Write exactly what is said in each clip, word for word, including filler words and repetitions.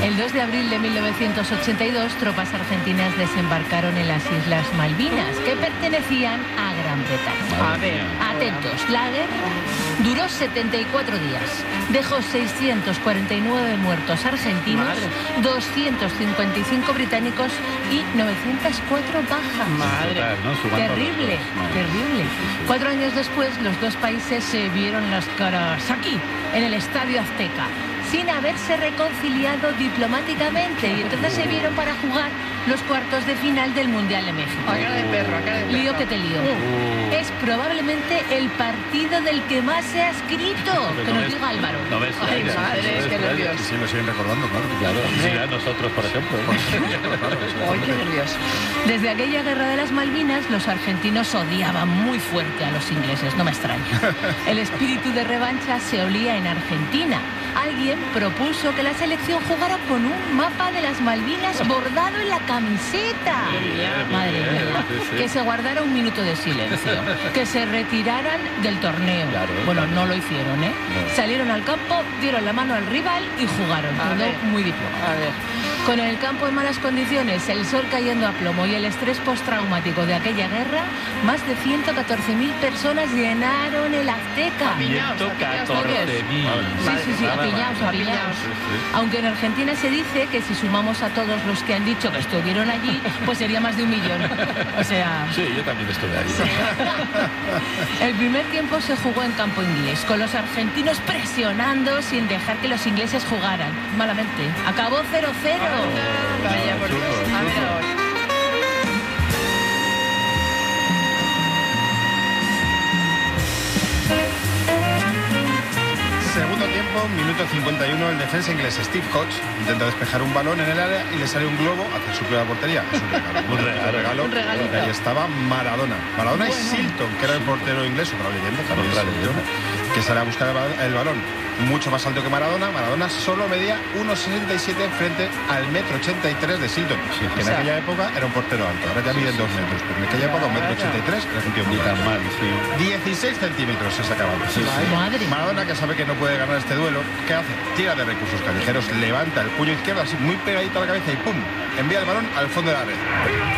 El dos de abril de mil novecientos ochenta y dos, tropas argentinas desembarcaron en las Islas Malvinas, que pertenecían a Gran Bretaña. A ver, atentos, la guerra duró setenta y cuatro días. Dejó seiscientos cuarenta y nueve muertos argentinos, Madre. doscientos cincuenta y cinco británicos y novecientas cuatro bajas. Madre. Total, ¿no? Sumando Terrible, los dos. Madre. terrible. Cuatro años después, los dos países se vieron las caras aquí, en el Estadio Azteca, sin haberse reconciliado diplomáticamente, y entonces se vieron para jugar los cuartos de final del Mundial de México. A cara de perro, a cara de perro. Lío que te lío. Uh. Es probablemente el partido del que más se ha escrito. Que nos diga Álvaro. No ves, Ay, ya, madre, no ves, qué ya, nervios. ya. Sí, lo siguen recordando, claro. Claro, sí, a nosotros, por ejemplo. Ay, qué nervios. Desde aquella guerra de las Malvinas, los argentinos odiaban muy fuerte a los ingleses, no me extraña. El espíritu de revancha se olía en Argentina. Alguien propuso que la selección jugara con un mapa de las Malvinas bordado en la camiseta. Muy bien, muy Madre bien, mía. sí, sí. Que se guardara un minuto de silencio. Que se retiraran del torneo. Claro, bueno, claro. no lo hicieron, ¿eh? No. Salieron al campo, dieron la mano al rival y jugaron. A Todo ver. muy diplomático. A ver. Con el campo en malas condiciones, el sol cayendo a plomo y el estrés postraumático de aquella guerra, más de ciento catorce mil personas llenaron el Azteca. Apiñados, ciento catorce mil. Sí, sí, sí, Nada apiñados, más. apiñados. Sí, sí. Aunque en Argentina se dice que si sumamos a todos los que han dicho que estuvieron allí, pues sería más de un millón. O sea, Sí, yo también estuve ahí. el primer tiempo se jugó en campo inglés, con los argentinos presionando sin dejar que los ingleses jugaran. Malamente. Acabó cero cero. Vaya, por Dios. A ver ahora. Segundo tiempo, minuto cincuenta y uno, el defensa inglés Steve Hodge intenta despejar un balón en el área y le sale un globo hacia su propia portería. Es un regalo. Un regalo. Un regalito. Porque ahí estaba Maradona. Maradona y Silton, que era el portero inglés, otra leyenda también, Otra Silton, leyenda. que sale a buscar el ba- el balón. Mucho más alto que Maradona. Maradona solo medía uno sesenta y siete frente al metro ochenta y tres de Silton, que en o sea, aquella época era un portero alto. Ahora ya miden dos metros, pero en aquella época un metro ochenta y tres era un tío muy Ni tan alto. mal, sí. dieciséis centímetros se sacaba. Madre. Maradona, que sabe que no puede ganar este duelo, ¿qué hace? Tira de recursos callejeros, levanta el puño izquierdo así muy pegadito a la cabeza y ¡pum! Envía el balón al fondo de la red.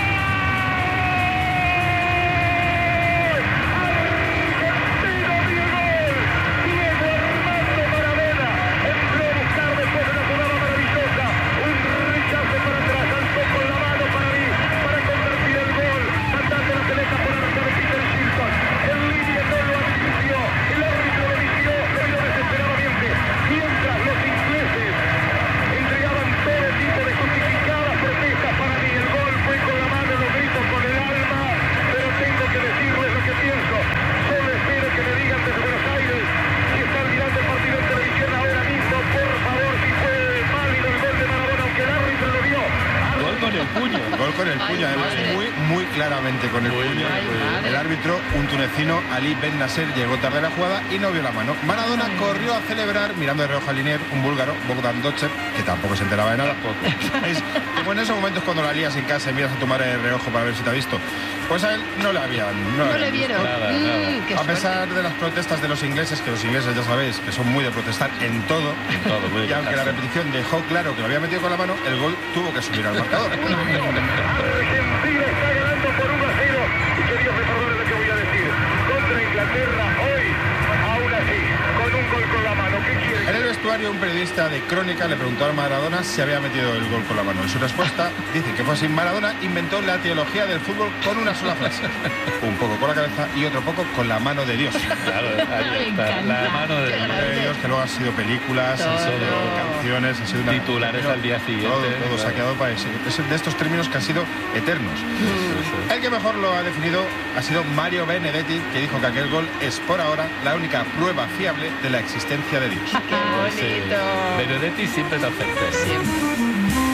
Con el puño. Gol con el puño, Ay, además madre. muy, muy claramente con el Muy puño. bien, muy bien. El árbitro, un tunecino, Ali Ben Nasser, llegó tarde a la jugada y no vio la mano. Maradona corrió a celebrar, mirando de reojo al linier, un búlgaro, Bogdan Dochev, que tampoco se enteraba de nada. Es como en esos momentos cuando la lías en casa y miras a tu madre de reojo para ver si te ha visto. Pues a él no le habían. No, No habían le visto. vieron. Nada, Mm, nada. qué A pesar suerte. de las protestas de los ingleses, que los ingleses ya sabéis que son muy de protestar en todo, En todo, muy de y aunque la quejarse. repetición dejó claro que lo había metido con la mano, el gol tuvo que subir al marcador. Argentina está ganando por uno a cero y que Dios me perdone lo que voy a decir. Contra Inglaterra hoy, aún así, con un gol con la mano. ¿Qué quiere? En el vestuario, un periodista de Crónica le preguntó a Maradona si había metido el gol con la mano. En su respuesta, dice que fue así. Maradona inventó la teología del fútbol con una sola frase. Un poco con la cabeza y otro poco con la mano de Dios. Claro, ahí Me está. La encanta. mano de Qué Dios. La de Dios, que luego han sido películas, han sido Todo. canciones, han sido una- Titulares al día siguiente. Todo, todo se ha quedado para eso. Es de estos términos que han sido eternos. El que mejor lo ha definido ha sido Mario Benedetti, que dijo que aquel gol es por ahora la única prueba fiable de la existencia de Dios. Qué bonito. Benedetti siempre tan certero. Siempre.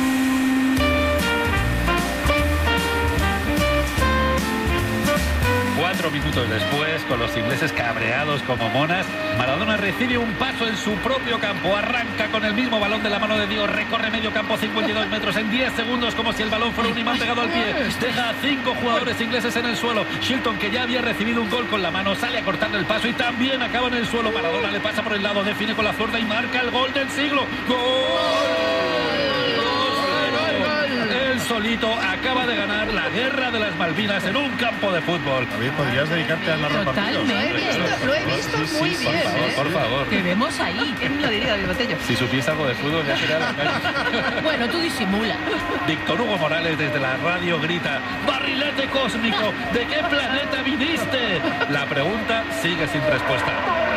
Cuatro minutos después, con los ingleses cabreados como monas, Maradona recibe un paso en su propio campo, arranca con el mismo balón de la mano de Dios, recorre medio campo cincuenta y dos metros en diez segundos como si el balón fuera un imán pegado al pie, deja a cinco jugadores ingleses en el suelo. Shilton, que ya había recibido un gol con la mano, sale a cortarle el paso y también acaba en el suelo. Maradona le pasa por el lado, define con la zurda y marca el gol del siglo. ¡Gol! guerra de las Malvinas en un campo de fútbol. David, podrías dedicarte a narrar partidos. Lo he visto, lo he visto Sí, sí, muy sí, bien, Por favor, ¿eh? por favor. Te vemos ahí. ¿Quién lo diría, David Botello? Si supiese algo de fútbol ya sería la calle. Bueno, tú disimula. Víctor Hugo Morales desde la radio grita: ¡Barrilete cósmico! ¿De qué planeta viniste? La pregunta sigue sin respuesta.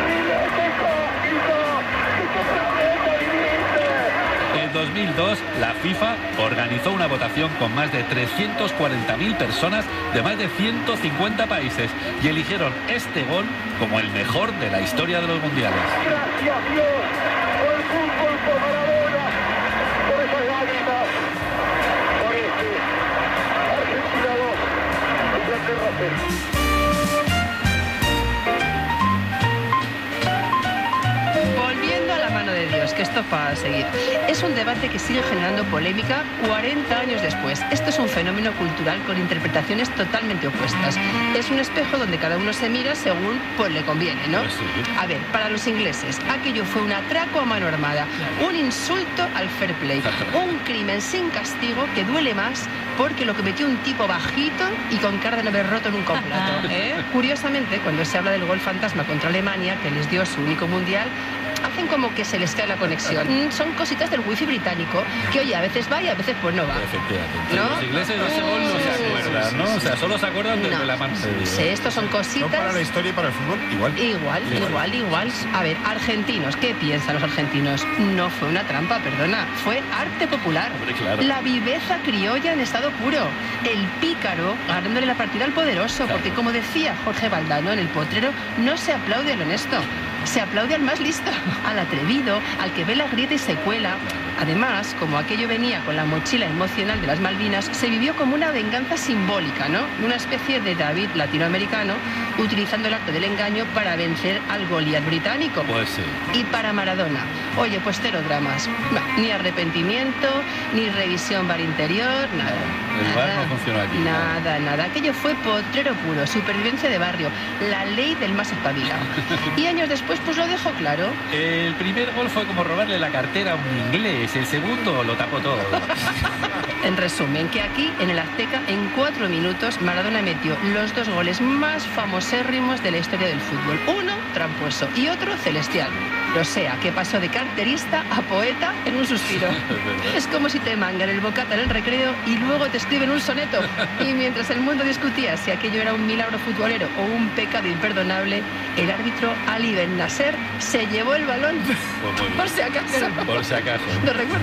En dos mil dos, la FIFA organizó una votación con más de trescientas cuarenta mil personas de más de ciento cincuenta países y eligieron este gol como el mejor de la historia de los mundiales. Gracias Dios por el fútbol, por Maradona, por esas lágrimas, por este Argentina dos, Inglaterra cero. Volviendo a la mano de Dios, que esto para seguir. Es un debate que sigue generando polémica cuarenta años después. Esto es un fenómeno cultural con interpretaciones totalmente opuestas. Es un espejo donde cada uno se mira según pues le conviene, ¿no? Pues sí. A ver, para los ingleses, aquello fue un atraco a mano armada, un insulto al fair play, un crimen sin castigo que duele más porque lo cometió un tipo bajito y con cara de no haber roto en un complato, ¿eh? Curiosamente, cuando se habla del gol fantasma contra Alemania, que les dio su único mundial, hacen como que se les cae la conexión. Mm, Son cositas del wifi británico, que oye, a veces va y a veces pues no va. Efectivamente. ¿No? Los ingleses de ese gol no se acuerdan, ¿no? O sea, solo se acuerdan de No. la mano de Dios. Sí, estos son No para cositas... la historia y para el fútbol, igual. Igual, igual, igual. A ver, argentinos, ¿qué piensan los argentinos? No fue una trampa, perdona, fue arte popular. Hombre, claro. La viveza criolla en estado puro. El pícaro ganándole la partida al poderoso, Claro. porque como decía Jorge Valdano en El Potrero, no se aplaude al honesto. Se aplaude al más listo, al atrevido, al que ve la grieta y se cuela. Además, como aquello venía con la mochila emocional de las Malvinas, se vivió como una venganza simbólica, ¿no? Una especie de David latinoamericano utilizando el arte del engaño para vencer al Goliat británico. Pues sí. Y para Maradona, oye, pues cero dramas. No, ni arrepentimiento, ni revisión bar interior, nada. El bar nada, no funcionó aquí. Nada, nada. Aquello fue potrero puro, supervivencia de barrio, la ley del más espabilado. Y años después, pues lo dejó claro. El primer gol fue como robarle la cartera a un inglés. El segundo lo tapó todo. En resumen, que aquí, en el Azteca, en cuatro minutos, Maradona metió los dos goles más famosérrimos de la historia del fútbol. Uno, tramposo, y otro, celestial. O sea, que pasó de carterista a poeta en un suspiro. Es como si te mangan el bocata en el recreo y luego te escriben un soneto. Y mientras el mundo discutía si aquello era un milagro futbolero o un pecado imperdonable, el árbitro Ali Ben Nasser se llevó el balón. Pues muy bien. Por si acaso. Por si acaso. Lo recuerdo.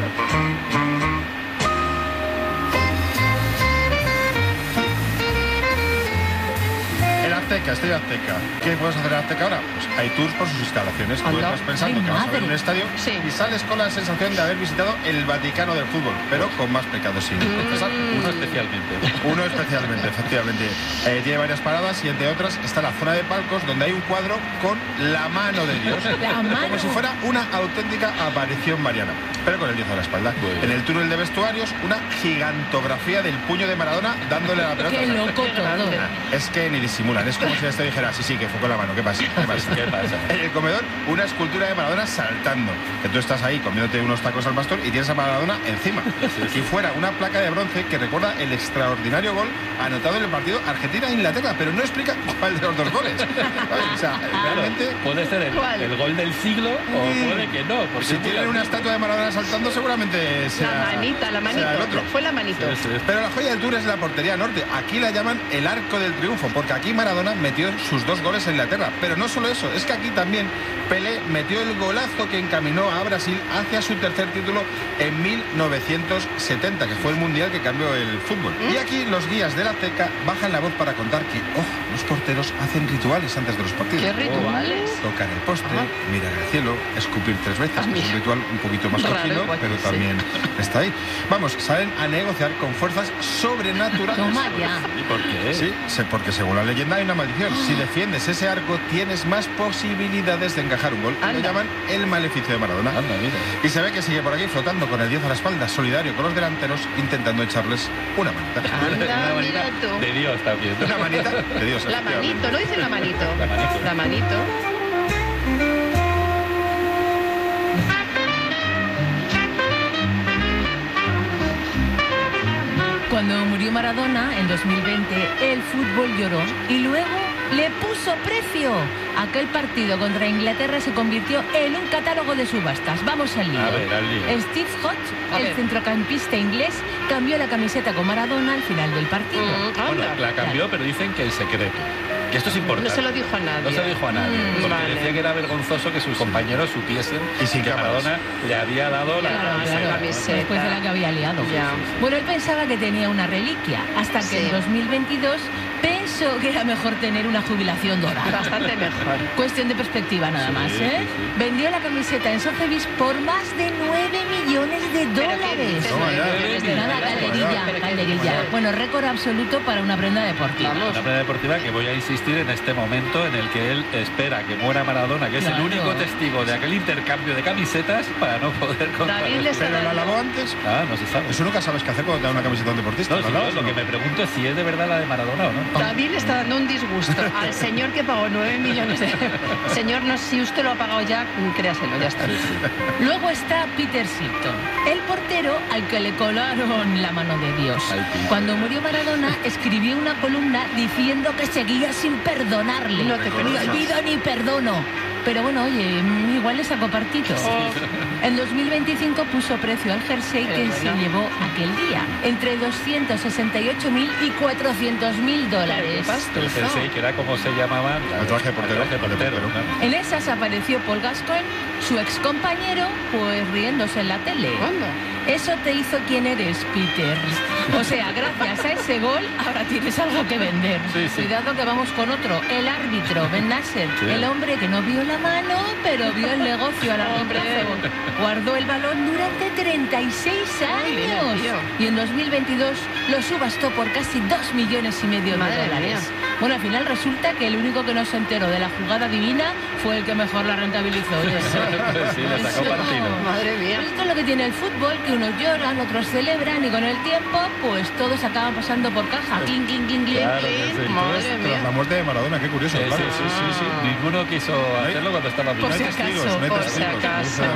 El Azteca, estoy Azteca. ¿Qué puedes hacer en Azteca ahora? Pues hay tours por sus instalaciones. Tú Anda. estás pensando Ay, que vas a ver madre. un estadio Sí. y sales con la sensación de haber visitado el Vaticano del fútbol, pero con más pecados sin confesar. Uno especialmente. Uno especialmente, efectivamente. Eh, tiene varias paradas y entre otras está la zona de palcos donde hay un cuadro con la mano de Dios. La mano. Como si fuera una auténtica aparición mariana, pero con el Dios a la espalda. Muy bien. En el túnel de vestuarios, una gigantografía del puño de Maradona dándole a la pelota. Qué loco todo. Es que ni disimulan, es como si esto dijera, sí, sí, que fue con la mano, ¿qué pasa? ¿Qué pasa? ¿Qué pasa? En el comedor, una escultura de Maradona saltando. Que tú estás ahí comiéndote unos tacos al pastor y tienes a Maradona encima. Y fuera una placa de bronce que recuerda el extraordinario gol anotado en el partido Argentina-Inglaterra, pero no explica cuál de los dos goles. ¿Sabes? O sea, realmente, Puede ser el, ¿Cuál? el gol del siglo o puede que no. Porque si es muy tienen una estatua de Maradona saltando, seguramente sea, La manita, la sea el otro. manito. Fue la manito. Sí, sí. Pero la joya del Tour es la portería norte. Aquí la llaman el Arco del Triunfo, porque aquí Maradona metió sus dos goles en Inglaterra. Pero no solo eso, es que aquí también Pelé metió el golazo que encaminó a Brasil hacia su tercer título en mil novecientos setenta, que fue el mundial que cambió el fútbol. Y aquí los guías de la Azteca bajan la voz para contar que, ojo, los porteros hacen rituales antes de los partidos. ¿Qué rituales? Tocar el poste, Ajá. mirar al cielo, escupir tres veces, Ah, que es mira. un ritual un poquito más Raro, cochino, igual, pero sí. también está ahí. Vamos, salen a negociar con fuerzas sobrenaturales. Toma ya. ¿Y por qué? Sí, sé- porque según la leyenda hay una maldición. Si defiendes ese arco, tienes más posibilidades de encajar un gol. Y lo Anda. llaman el maleficio de Maradona. Anda, mira. Y se ve que sigue por aquí flotando con el diez a la espalda, solidario con los delanteros, intentando echarles una manita. Anda, Una mira manita tú. de Dios también. Una manita de Dios. La efectivamente. manito, no dice la manito. La manito. La manito. Cuando murió Maradona, en dos mil veinte, el fútbol lloró y luego le puso precio. Aquel partido contra Inglaterra se convirtió en un catálogo de subastas. Vamos al lío. A ver, al lío. Steve Hodge, A el ver. centrocampista inglés, cambió la camiseta con Maradona al final del partido. Mm, Bueno, anda. la cambió, pero dicen que en secreto. Que esto es importante. No se lo dijo a nadie. No se lo dijo a nadie. Mm, porque vale. decía que era vergonzoso que sus compañeros supiesen Y sin que cámaras. Maradona le había dado la Claro, camiseta. la ¿no? camiseta. Después de la que había liado. Ya. Bueno, él pensaba que tenía una reliquia, hasta que Sí. en dos mil veintidós pensó que era mejor tener una jubilación dorada. Bastante mejor. Cuestión de perspectiva nada Sí, más, sí, ¿eh? sí. Vendió la camiseta en Sotheby's por más de nueve millones de ¿Pero qué dólares. dices? Toma nueve ya. millones de Nada, dólares. calderilla, ¿Pero qué calderilla. dices? Bueno, récord absoluto para una prenda deportiva. Vamos. Una prueba deportiva que voy a insistir en este momento en el que él espera que muera Maradona, que es Claro. el único testigo de aquel intercambio de camisetas para no poder contar. David le está Pero la dando- lavó antes. Ah, no se sabe. Eso nunca sabes qué hacer cuando te da una camiseta a un deportista. No, ¿La si lavas yo o lo que no? me pregunto es si es de verdad la de Maradona o no. David le está dando un disgusto al señor que pagó nueve millones de euros. Señor, no, si usted lo ha pagado ya, créaselo, ya está. Luego está Peter Shilton, el portero al que le colaron la mano de Dios. Ay, Peter. Cuando murió Maradona, escribió una columna diciendo que seguía sin perdonarle. No te ni perdonas. olvido ni perdono. Pero bueno, oye, mm, igual le sacó partido. En dos mil veinticinco puso precio al jersey Pero que bueno. se llevó aquel día. Entre doscientos sesenta y ocho mil y cuatrocientos mil dólares. El jersey, que era como se llamaban. El traje de portero. El traje de portero, El de portero. ¿no? En esas apareció Paul Gascoigne, su ex compañero, pues riéndose en la tele. ¿Cuándo? Eso te hizo quien eres, Peter. O sea, gracias a ese gol, ahora tienes algo que vender. Sí, sí. Cuidado que vamos con otro. El árbitro, Ben Nasser. Sí. El hombre que no vio la mano, pero vio el negocio a largo Hombre. plazo. Guardó el balón durante treinta y seis Muy bien, años. tío. Y en dos mil veintidós lo subastó por casi dos millones y medio de Madre dólares. mía. Bueno, al final resulta que el único que no se enteró de la jugada divina fue el que mejor la rentabilizó. Y eso- Sí, le sacó eso- partido. Madre mía. Pues esto es lo que tiene el fútbol, que unos lloran, otros celebran y con el tiempo, pues todos acaban pasando por caja. Clink, clink, clink, clink. Claro que Clean, sí. madre Tras mía. la muerte de Maradona, qué curioso. Sí, claro. sí, sí, sí, sí. Ninguno quiso hacerlo cuando estaba vivo. Por No hay si testigos, acaso, no hay por si testigos. acaso.